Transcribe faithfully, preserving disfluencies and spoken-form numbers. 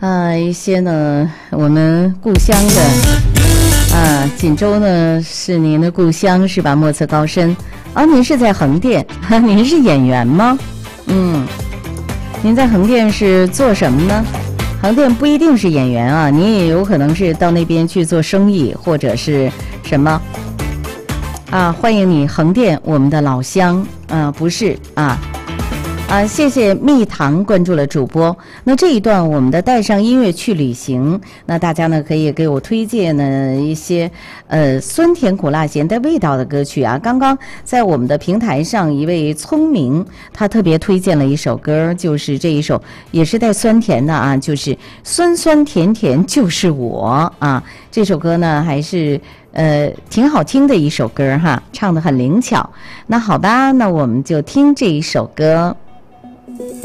啊，一些呢我们故乡的啊，锦州呢是您的故乡是吧？莫测高深。啊，您是在横店，您是演员吗？嗯，您在横店是做什么呢？横店不一定是演员啊，您也有可能是到那边去做生意或者是什么啊？欢迎你，横店，我们的老乡啊，不是啊。啊，谢谢蜜糖关注了主播。那这一段我们的带上音乐去旅行，那大家呢可以给我推荐呢一些呃酸甜苦辣咸带味道的歌曲啊。刚刚在我们的平台上，一位聪明他特别推荐了一首歌，就是这一首也是带酸甜的啊，就是酸酸甜甜就是我啊。这首歌呢还是呃挺好听的一首歌哈，唱得很灵巧。那好吧，那我们就听这一首歌。